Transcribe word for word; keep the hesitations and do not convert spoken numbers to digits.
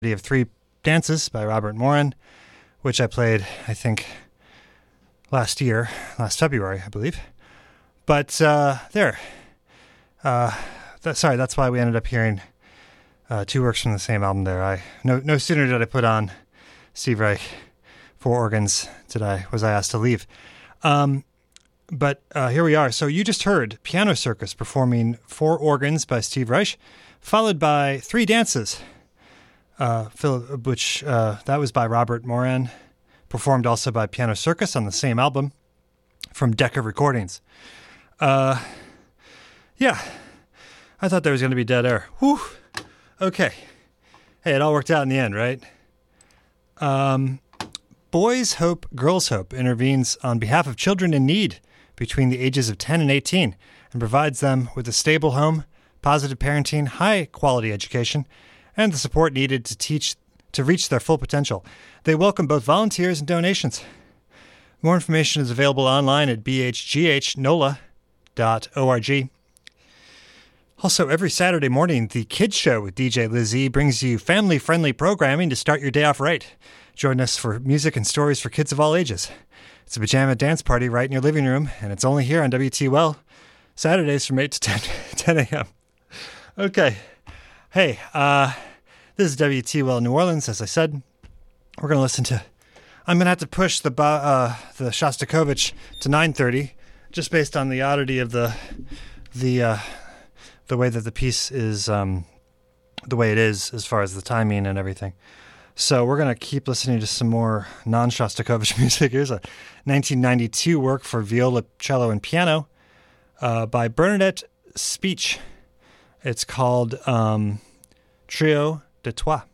of Three Dances by Robert Morin, which I played, I think, last year, last February, I believe. But uh, there. Uh, that, sorry, that's why we ended up hearing uh, two works from the same album there. I no no sooner did I put on Steve Reich, Four Organs, did I was I asked to leave. Um, but uh, here we are. So you just heard Piano Circus performing Four Organs by Steve Reich, followed by Three Dances, uh, which uh, that was by Robert Morin, performed also by Piano Circus on the same album from Decca Recordings. Uh, yeah, I thought there was going to be dead air. Whew. Okay. Hey, it all worked out in the end, right? Um, Boys Hope, Girls Hope intervenes on behalf of children in need between the ages of ten and eighteen and provides them with a stable home, positive parenting, high-quality education, and the support needed to teach to reach their full potential. They welcome both volunteers and donations. More information is available online at b h g h n o l a dot org. Also, every Saturday morning, the Kids Show with D J Lizzie brings you family-friendly programming to start your day off right. Join us for music and stories for kids of all ages. It's a pajama dance party right in your living room, and it's only here on W T Well, Saturdays from eight to ten a.m. Okay. Hey, uh, this is W T Well New Orleans, as I said. We're going to listen to... I'm going to have to push the uh, the Shostakovich to nine thirty, just based on the oddity of the the uh, the way that the piece is, um, the way it is as far as the timing and everything. So we're going to keep listening to some more non-Shostakovich music. Here's a nineteen ninety-two work for viola, cello, and piano uh, by Bernadette Speech. It's called um, Trio de Trois.